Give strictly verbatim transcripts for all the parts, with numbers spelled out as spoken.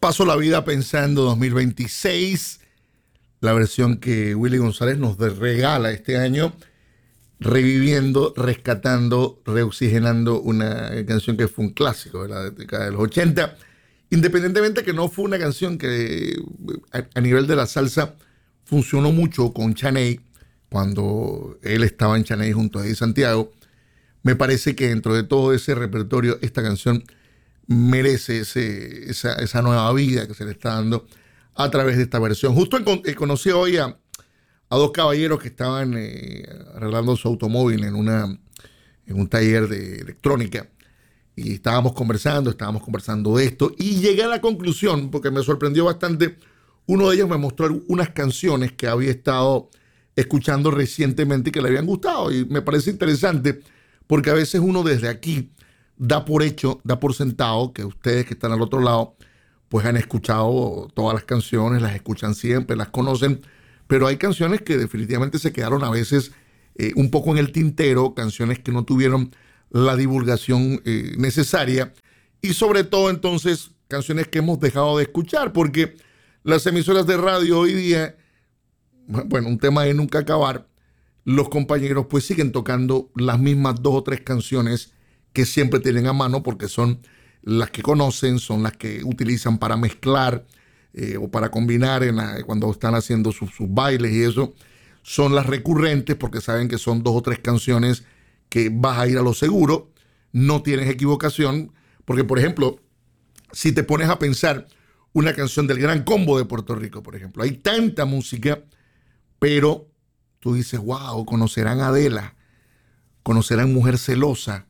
Paso la vida pensando dos mil veintiséis, la versión que Willy González nos regala este año, reviviendo, rescatando, reoxigenando una canción que fue un clásico de la década de los ochenta, independientemente que no fue una canción que a, a nivel de la salsa funcionó mucho con Chaney, cuando él estaba en Chaney junto a Eddie Santiago. Me parece que dentro de todo ese repertorio, esta canción merece ese, esa, esa nueva vida que se le está dando a través de esta versión. Justo en, eh, conocí hoy a, a dos caballeros que estaban eh, arreglando su automóvil en, una, en un taller de electrónica, y estábamos conversando, estábamos conversando de esto, y llegué a la conclusión, porque me sorprendió bastante. Uno de ellos me mostró unas canciones que había estado escuchando recientemente y que le habían gustado, y me parece interesante, porque a veces uno desde aquí da por hecho, da por sentado que ustedes que están al otro lado pues han escuchado todas las canciones, las escuchan siempre, las conocen, pero hay canciones que definitivamente se quedaron a veces eh, un poco en el tintero, canciones que no tuvieron la divulgación eh, necesaria, y sobre todo entonces canciones que hemos dejado de escuchar, porque las emisoras de radio hoy día, bueno, un tema de nunca acabar, los compañeros pues siguen tocando las mismas dos o tres canciones que siempre tienen a mano, porque son las que conocen, son las que utilizan para mezclar eh, o para combinar en la, cuando están haciendo sus, sus bailes y eso. Son las recurrentes porque saben que son dos o tres canciones que vas a ir a lo seguro, no tienes equivocación, porque por ejemplo, si te pones a pensar una canción del Gran Combo de Puerto Rico, por ejemplo, hay tanta música, pero tú dices, wow, conocerán a Adela, conocerán Mujer Celosa,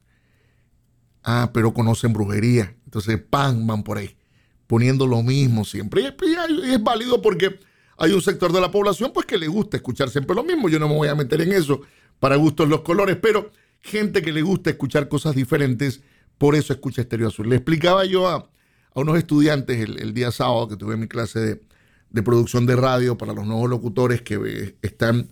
ah, pero conocen Brujería. Entonces, pan, van por ahí, poniendo lo mismo siempre. Y es, y es válido porque hay un sector de la población pues que le gusta escuchar siempre lo mismo. Yo no me voy a meter en eso, para gustos los colores, pero gente que le gusta escuchar cosas diferentes, por eso escucha Estéreo Azul. Le explicaba yo a, a unos estudiantes el, el día sábado que tuve mi clase de, de producción de radio para los nuevos locutores que eh, están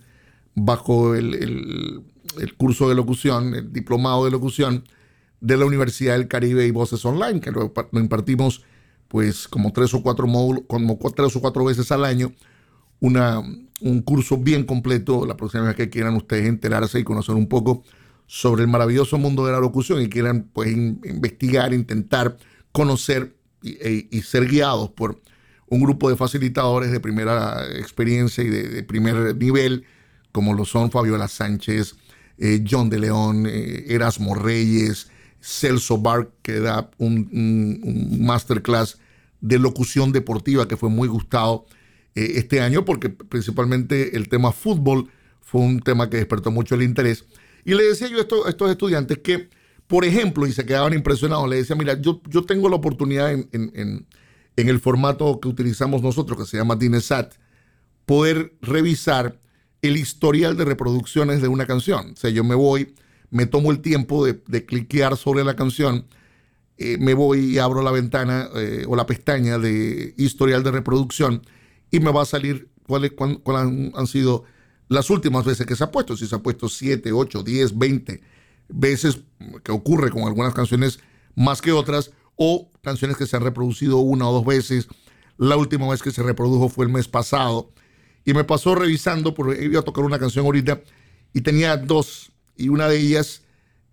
bajo el, el, el curso de locución, el diplomado de locución de la Universidad del Caribe y Voces Online, que lo, lo impartimos pues como tres o cuatro módulos, como tres o cuatro veces al año, una, un curso bien completo. La próxima vez que quieran ustedes enterarse y conocer un poco sobre el maravilloso mundo de la locución y quieran pues in, investigar, intentar conocer y, y, y ser guiados por un grupo de facilitadores de primera experiencia y de, de primer nivel, como lo son Fabiola Sánchez, eh, John de León, eh, Erasmo Reyes, Celso Bar, que da un, un, un masterclass de locución deportiva que fue muy gustado eh, este año, porque principalmente el tema fútbol fue un tema que despertó mucho el interés. Y le decía yo a estos, a estos estudiantes que, por ejemplo, y se quedaban impresionados, le decía, mira, yo, yo tengo la oportunidad en, en, en, en el formato que utilizamos nosotros, que se llama DINESAT, poder revisar el historial de reproducciones de una canción. O sea, yo me voy, me tomo el tiempo de, de cliquear sobre la canción, eh, me voy y abro la ventana eh, o la pestaña de historial de reproducción y me va a salir cuáles cuál, cuál han, han sido las últimas veces que se ha puesto. Si se ha puesto siete, ocho, diez, veinte veces, que ocurre con algunas canciones más que otras, o canciones que se han reproducido una o dos veces. La última vez que se reprodujo fue el mes pasado. Y me pasó revisando, porque iba a tocar una canción ahorita y tenía dos, y una de ellas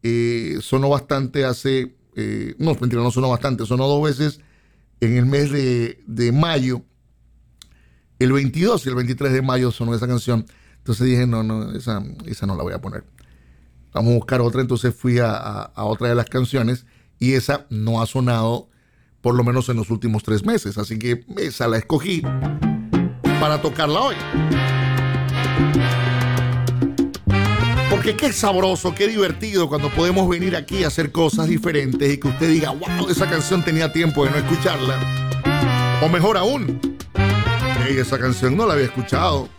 eh, sonó bastante hace, eh, no, mentira, no sonó bastante, sonó dos veces en el mes de, de mayo, el veintidós y el veintitrés de mayo sonó esa canción. Entonces dije, no, no, esa, esa no la voy a poner. Vamos a buscar otra. Entonces fui a, a, a otra de las canciones y esa no ha sonado por lo menos en los últimos tres meses. Así que esa la escogí para tocarla hoy. Porque qué sabroso, qué divertido cuando podemos venir aquí a hacer cosas diferentes y que usted diga, wow, esa canción tenía tiempo de no escucharla. O mejor aún, hey, esa canción no la había escuchado.